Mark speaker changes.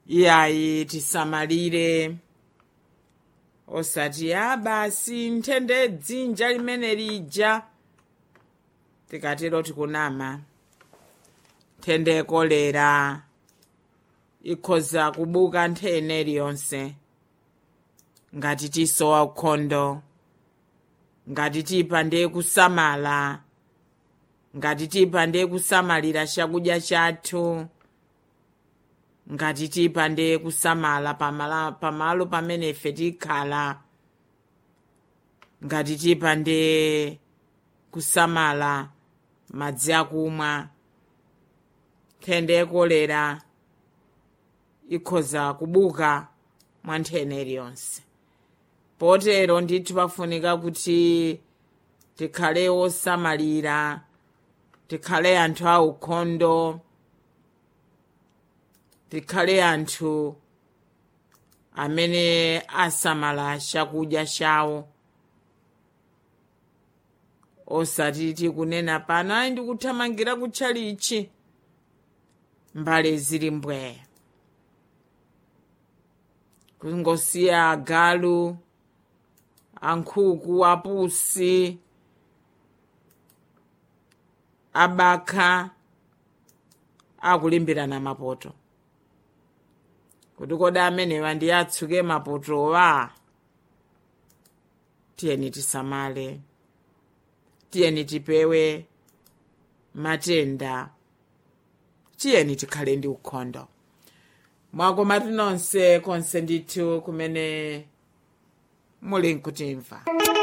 Speaker 1: iyayi tisamalire osati basi nthende dzinja limene lija tikatero tikunama. Nthende kolera ikhoza kubuka nthene iliyonse ngati tisowa ukhondo, ngati tipande kusamala, ngati tipande kusamalira chakudya chathu, ngati tipande kusamala pamalo pamene ife tikhala, ngati tipande kusamala madzi akumwa. Nthende kolera ikhoza kubuka mwa nthene iliyonse. Potero ndithu pafunika kuti tikhale osamalira, tikhale anthu aukhondo, tikhale anthu amene asamala chakudya chawo, osati tikunena pano ayi ndikuthamangira kutchalichi mbale zili mbwe, kungosiya agalu, ankhuku, apusi, abakha akulimbirana mapoto. Kuti kodi amenewa ndi atsuke mapotowa? Tiyeni tisamale, tiyeni tipewe matenda, tiyeni tikhale ndi ukhondo. Mwakomati nonse konse ndithu kumene muli nkutimva.